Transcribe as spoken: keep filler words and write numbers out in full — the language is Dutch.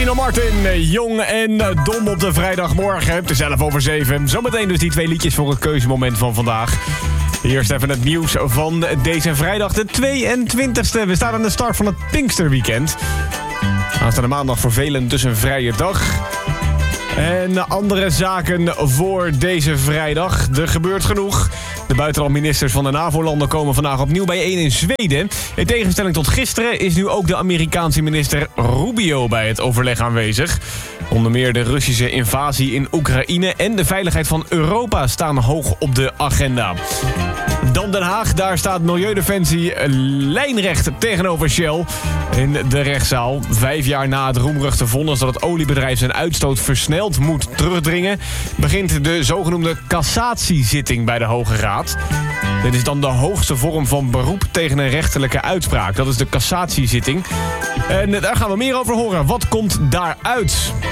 Tino Martin, jong en dom op de vrijdagmorgen. Het is elf over zeven. Zometeen dus die twee liedjes voor het keuzemoment van vandaag. Eerst even het nieuws van deze vrijdag, de tweeëntwintigste. We staan aan de start van het Pinksterweekend. Aanstaande maandag voor velen dus een vrije dag. En andere zaken voor deze vrijdag. Er gebeurt genoeg. De buitenlandministers van de NAVO-landen komen vandaag opnieuw bijeen in Zweden. In tegenstelling tot gisteren is nu ook de Amerikaanse minister Rubio bij het overleg aanwezig. Onder meer de Russische invasie in Oekraïne en de veiligheid van Europa staan hoog op de agenda. Dan Den Haag, daar staat Milieudefensie lijnrecht tegenover Shell in de rechtszaal. Vijf jaar na het roemruchte vonnis dat het oliebedrijf zijn uitstoot versneld moet terugdringen, begint de zogenoemde cassatiezitting bij de Hoge Raad. Dit is dan de hoogste vorm van beroep tegen een rechterlijke uitspraak. Dat is de cassatiezitting. En daar gaan we meer over horen. Wat komt daaruit?